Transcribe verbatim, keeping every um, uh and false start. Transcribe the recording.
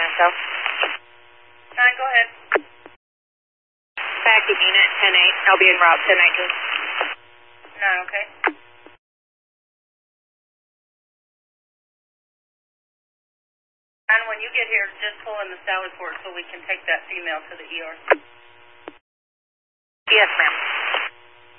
myself. Nine, go ahead. Packet unit ten eight. I'll be en route ten nineteen. Nine, okay. And when you get here, just pull in the Sally port so we can take that female to the E R. Yes, ma'am.